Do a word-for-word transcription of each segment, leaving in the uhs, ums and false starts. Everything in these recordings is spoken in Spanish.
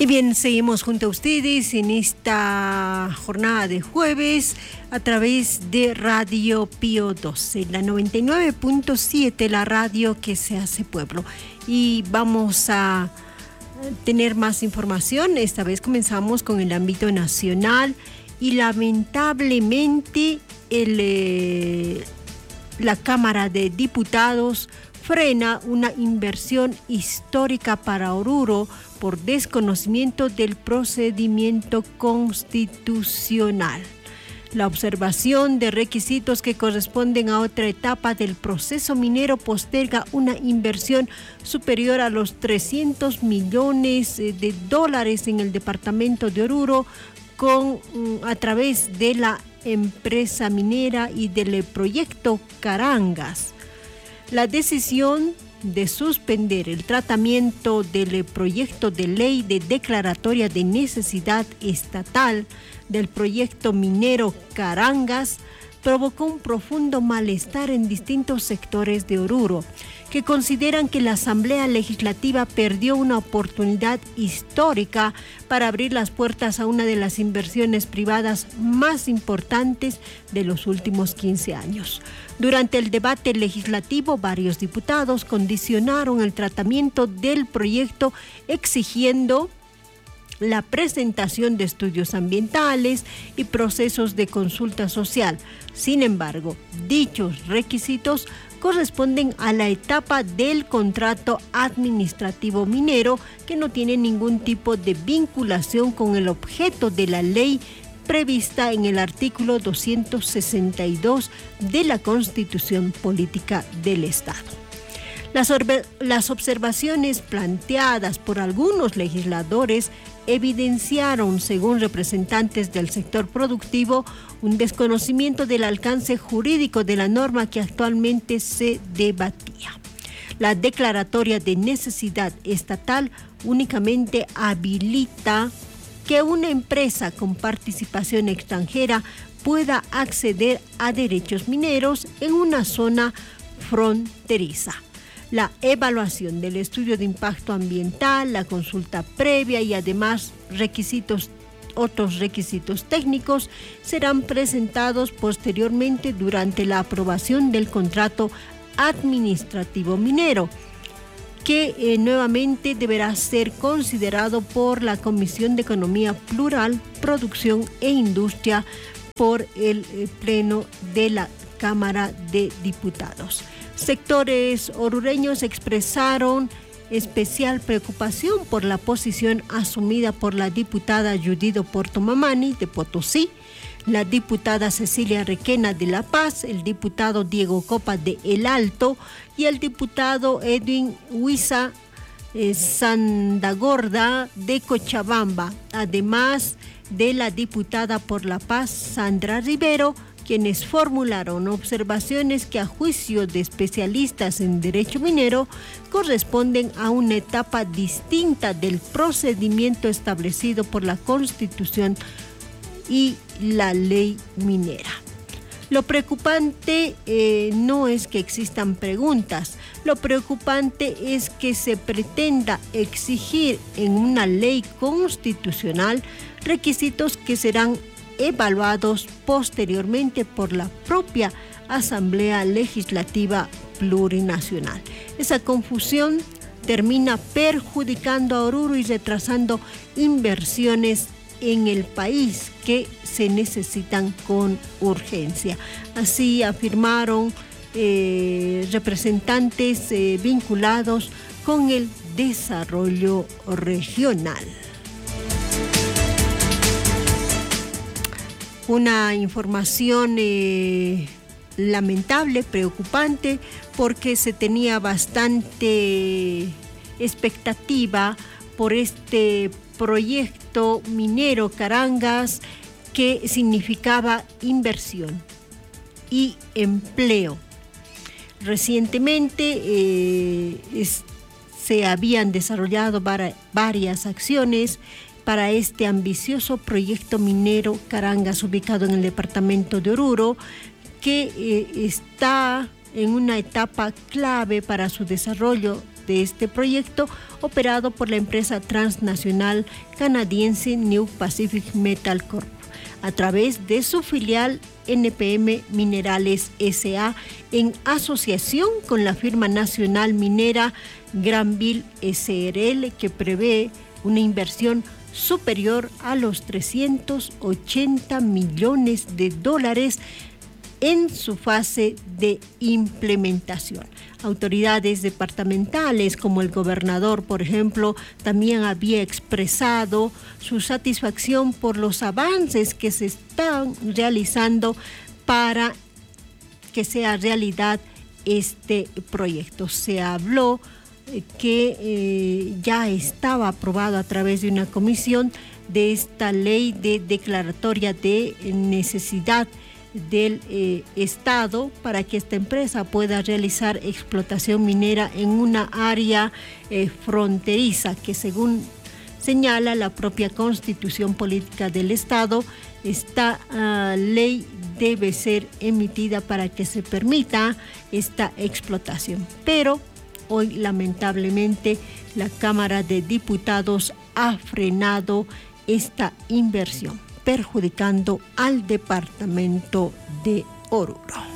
Y bien, seguimos junto a ustedes en esta jornada de jueves a través de Radio Pío doce, la noventa y nueve punto siete, la radio que se hace pueblo. Y vamos a tener más información. Esta vez comenzamos con el ámbito nacional y lamentablemente el, eh, la Cámara de Diputados frena una inversión histórica para Oruro por desconocimiento del procedimiento constitucional. La observación de requisitos que corresponden a otra etapa del proceso minero posterga una inversión superior a los trescientos millones de dólares en el departamento de Oruro con, a través de la empresa minera y del proyecto Carangas. La decisión de suspender el tratamiento del proyecto de ley de declaratoria de necesidad estatal del proyecto minero Carangas provocó un profundo malestar en distintos sectores de Oruro, que consideran que la Asamblea Legislativa perdió una oportunidad histórica para abrir las puertas a una de las inversiones privadas más importantes de los últimos quince años. Durante el debate legislativo, varios diputados condicionaron el tratamiento del proyecto exigiendo la presentación de estudios ambientales y procesos de consulta social. Sin embargo, dichos requisitos corresponden a la etapa del contrato administrativo minero que no tiene ningún tipo de vinculación con el objeto de la ley prevista en el artículo doscientos sesenta y dos de la Constitución Política del Estado. Las, orbe- las observaciones planteadas por algunos legisladores evidenciaron, según representantes del sector productivo, un desconocimiento del alcance jurídico de la norma que actualmente se debatía. La declaratoria de necesidad estatal únicamente habilita que una empresa con participación extranjera pueda acceder a derechos mineros en una zona fronteriza. La evaluación del estudio de impacto ambiental, la consulta previa y además requisitos, otros requisitos técnicos serán presentados posteriormente durante la aprobación del contrato administrativo minero, que eh, nuevamente deberá ser considerado por la Comisión de Economía Plural, Producción e Industria por el eh, Pleno de la Cámara de Diputados. Sectores orureños expresaron especial preocupación por la posición asumida por la diputada Judith Oporto Mamani de Potosí, la diputada Cecilia Requena de La Paz, el diputado Diego Copa de El Alto y el diputado Edwin Huiza eh, Sandagorda de Cochabamba, además de la diputada por La Paz Sandra Rivero, quienes formularon observaciones que a juicio de especialistas en derecho minero corresponden a una etapa distinta del procedimiento establecido por la Constitución y la ley minera. Lo preocupante eh, no es que existan preguntas, lo preocupante es que se pretenda exigir en una ley constitucional requisitos que serán evaluados posteriormente por la propia Asamblea Legislativa Plurinacional. Esa confusión termina perjudicando a Oruro y retrasando inversiones en el país que se necesitan con urgencia. Así afirmaron eh, representantes eh, vinculados con el desarrollo regional. Una información eh, lamentable, preocupante, porque se tenía bastante expectativa por este proyecto minero Carangas que significaba inversión y empleo. Recientemente eh, es, se habían desarrollado var- varias acciones para este ambicioso proyecto minero Carangas, ubicado en el departamento de Oruro, que eh, está en una etapa clave para su desarrollo de este proyecto operado por la empresa transnacional canadiense New Pacific Metal Corp a través de su filial N P M Minerales S A en asociación con la firma nacional minera Granville S R L, que prevé una inversión superior a los trescientos ochenta millones de dólares en su fase de implementación. Autoridades departamentales como el gobernador, por ejemplo, también había expresado su satisfacción por los avances que se están realizando para que sea realidad este proyecto. Se habló que eh, ya estaba aprobado a través de una comisión de esta ley de declaratoria de necesidad del eh, Estado para que esta empresa pueda realizar explotación minera en una área eh, fronteriza que, según señala la propia Constitución Política del Estado, esta uh, ley debe ser emitida para que se permita esta explotación. Pero hoy, lamentablemente, la Cámara de Diputados ha frenado esta inversión, perjudicando al departamento de Oruro.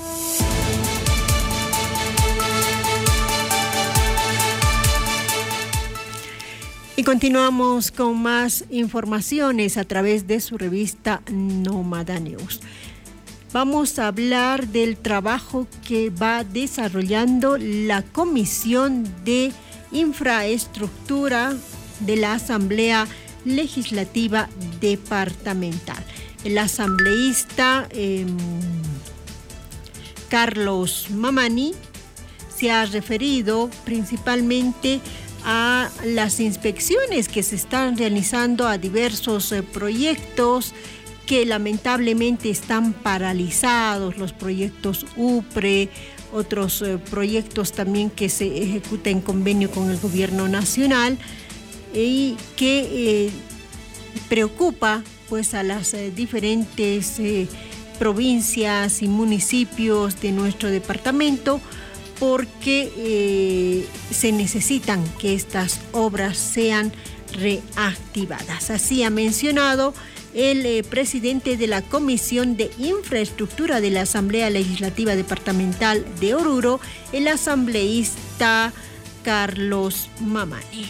Y continuamos con más informaciones a través de su revista Nómada News. Vamos a hablar del trabajo que va desarrollando la Comisión de Infraestructura de la Asamblea Legislativa Departamental. El asambleísta eh, Carlos Mamani se ha referido principalmente a las inspecciones que se están realizando a diversos eh, proyectos que lamentablemente están paralizados, los proyectos U P R E, otros eh, proyectos también que se ejecutan en convenio con el gobierno nacional, y que eh, preocupa pues a las eh, diferentes eh, provincias y municipios de nuestro departamento, porque eh, se necesitan que estas obras sean reactivadas. Así ha mencionado el eh, presidente de la Comisión de Infraestructura de la Asamblea Legislativa Departamental de Oruro, el asambleísta Carlos Mamani.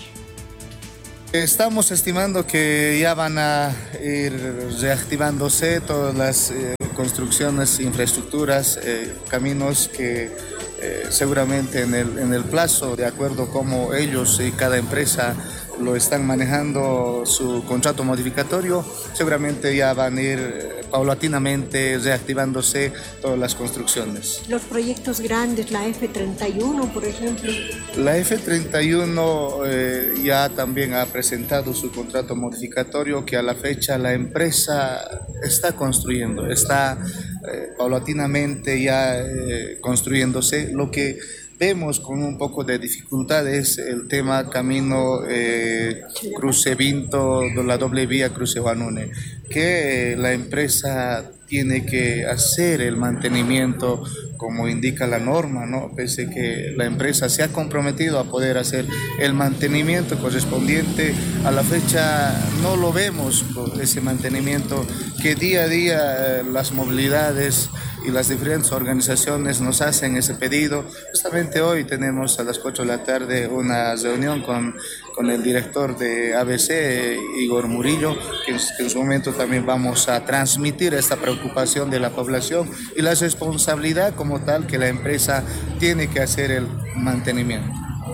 Estamos estimando que ya van a ir reactivándose todas las eh, construcciones, infraestructuras, eh, caminos que eh, seguramente en el, en el plazo, de acuerdo como ellos y cada empresa lo están manejando su contrato modificatorio, seguramente ya van a ir eh, paulatinamente reactivándose todas las construcciones. Los proyectos grandes, la F treinta y uno, por ejemplo. La F treinta y uno eh, ya también ha presentado su contrato modificatorio, que a la fecha la empresa está construyendo, está eh, paulatinamente ya eh, construyéndose. Lo que vemos con un poco de dificultades el tema camino eh, Cruce Vinto, la doble vía Cruce Guanune, que la empresa tiene que hacer el mantenimiento como indica la norma, ¿no? Pese que la empresa se ha comprometido a poder hacer el mantenimiento correspondiente, a la fecha no lo vemos por ese mantenimiento que día a día eh, las movilidades y las diferentes organizaciones nos hacen ese pedido. Justamente hoy tenemos a las cuatro de la tarde una reunión con, con el director de A B C, Igor Murillo, que en, que en su momento también vamos a transmitir esta preocupación de la población y la responsabilidad como tal que la empresa tiene que hacer el mantenimiento.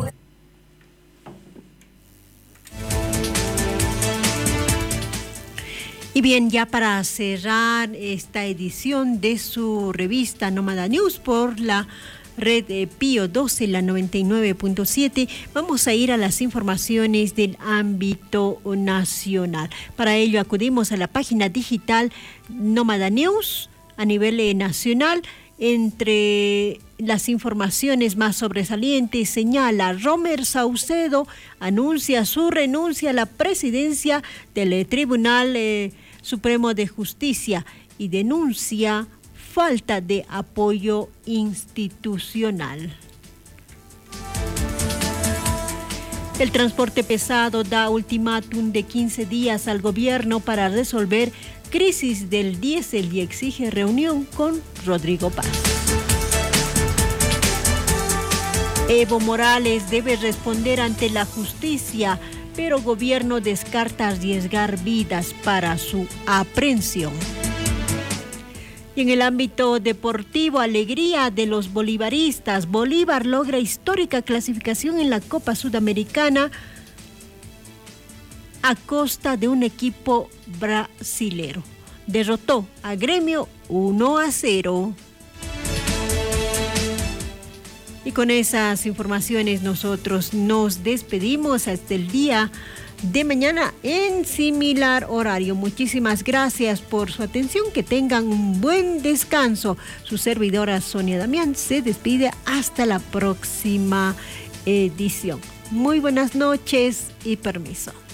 Y bien, ya para cerrar esta edición de su revista Nómada News por la red eh, Pío doce, la noventa y nueve punto siete, vamos a ir a las informaciones del ámbito nacional. Para ello acudimos a la página digital Nómada News a nivel eh, nacional. Entre las informaciones más sobresalientes señala: Romer Saucedo anuncia su renuncia a la presidencia del eh, Tribunal eh, Supremo de Justicia y denuncia falta de apoyo institucional. El transporte pesado da ultimátum de quince días al gobierno para resolver crisis del diésel y exige reunión con Rodrigo Paz. Evo Morales debe responder ante la justicia, pero gobierno descarta arriesgar vidas para su aprehensión. Y en el ámbito deportivo, alegría de los bolivaristas. Bolívar logra histórica clasificación en la Copa Sudamericana a costa de un equipo brasilero. Derrotó a Gremio uno a cero. Y con esas informaciones nosotros nos despedimos hasta el día de mañana en similar horario. Muchísimas gracias por su atención, que tengan un buen descanso. Su servidora Sonia Damián se despide hasta la próxima edición. Muy buenas noches y permiso.